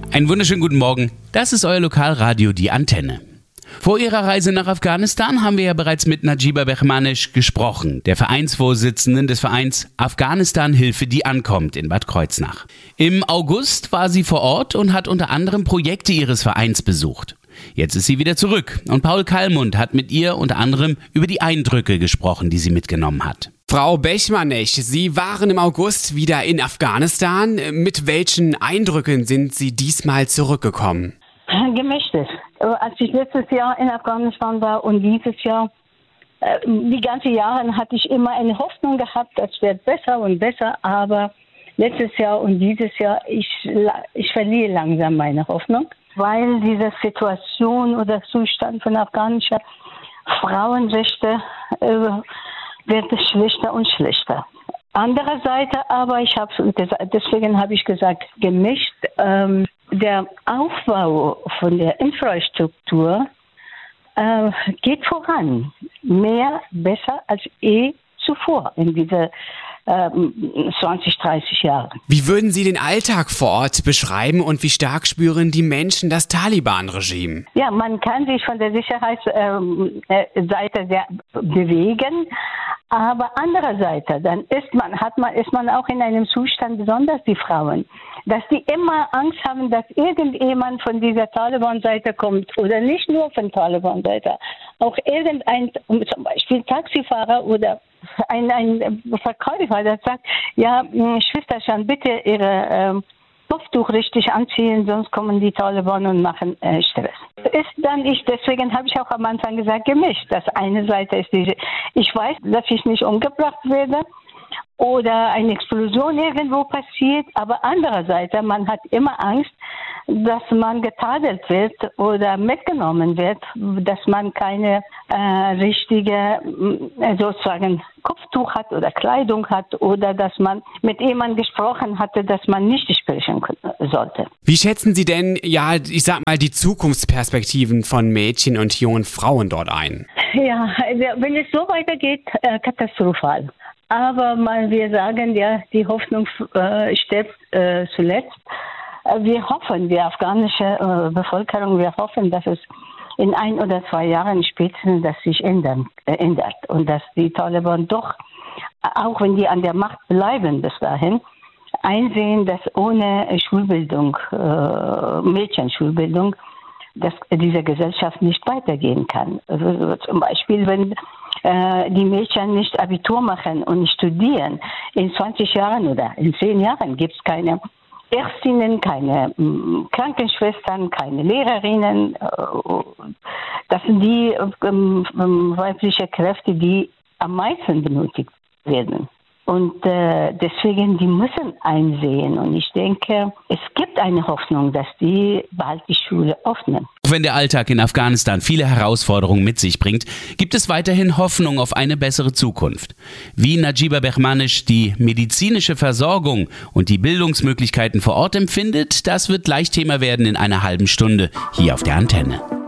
Einen wunderschönen guten Morgen. Das ist euer Lokalradio, die Antenne. Vor ihrer Reise nach Afghanistan haben wir ja bereits mit Najiba Behmanish gesprochen, der Vereinsvorsitzenden des Vereins Afghanistan-Hilfe, die ankommt in Bad Kreuznach. Im August war sie vor Ort und hat unter anderem Projekte ihres Vereins besucht. Jetzt ist sie wieder zurück und Paul Kallmund hat mit ihr unter anderem über die Eindrücke gesprochen, die sie mitgenommen hat. Frau Behmanish, Sie waren im August wieder in Afghanistan. Mit welchen Eindrücken sind Sie diesmal zurückgekommen? Gemischtes. Als ich letztes Jahr in Afghanistan war und dieses Jahr, die ganzen Jahre hatte ich immer eine Hoffnung gehabt, das wird besser und besser, aber letztes Jahr und dieses Jahr, ich verliere langsam meine Hoffnung, weil diese Situation oder Zustand von afghanischen Frauenrechte wird schlechter und schlechter. Andererseits aber, deswegen habe ich gesagt, gemischt, der Aufbau von der Infrastruktur geht voran. Mehr, besser als zuvor in diese 20, 30 Jahren. Wie würden Sie den Alltag vor Ort beschreiben und wie stark spüren die Menschen das Taliban-Regime? Ja, man kann sich von der Sicherheitsseite sehr bewegen, aber andererseits dann ist man auch in einem Zustand, besonders die Frauen, dass die immer Angst haben, dass irgendjemand von dieser Taliban-Seite kommt oder nicht nur von Taliban-Seite, auch irgendein, zum Beispiel Taxifahrer oder ein Verkäufer, der sagt, ja, Schwesterchen, bitte Ihre Kopftuch richtig anziehen, sonst kommen die Taliban und machen Stress. Deswegen habe ich auch am Anfang gesagt, gemischt. Das eine Seite ist ich weiß, dass ich nicht umgebracht werde oder eine Explosion irgendwo passiert, aber andererseits, man hat immer Angst, dass man getadelt wird oder mitgenommen wird, dass man keine richtige sozusagen Kopftuch hat oder Kleidung hat oder dass man mit jemandem gesprochen hatte, dass man nicht sprechen sollte. Wie schätzen Sie denn, die Zukunftsperspektiven von Mädchen und jungen Frauen dort ein? Ja, wenn es so weitergeht, katastrophal. Aber wir sagen ja, die Hoffnung stirbt zuletzt. Wir hoffen, die afghanische Bevölkerung, wir hoffen, dass es in 1 oder 2 Jahren spätestens das sich ändert und dass die Taliban doch, auch wenn die an der Macht bleiben bis dahin, einsehen, dass ohne Schulbildung, Mädchenschulbildung, dass diese Gesellschaft nicht weitergehen kann. Also zum Beispiel, wenn die Mädchen nicht Abitur machen und nicht studieren, in 20 Jahren oder in 10 Jahren gibt es keine Ärztinnen, keine Krankenschwestern, keine Lehrerinnen. Das sind die weiblichen Kräfte, die am meisten benötigt werden. Und deswegen, die müssen einsehen. Und ich denke, es gibt eine Hoffnung, dass die bald die Schule öffnen. Auch wenn der Alltag in Afghanistan viele Herausforderungen mit sich bringt, gibt es weiterhin Hoffnung auf eine bessere Zukunft. Wie Najiba Behmanish die medizinische Versorgung und die Bildungsmöglichkeiten vor Ort empfindet, das wird gleich Thema werden in einer halben Stunde hier auf der Antenne.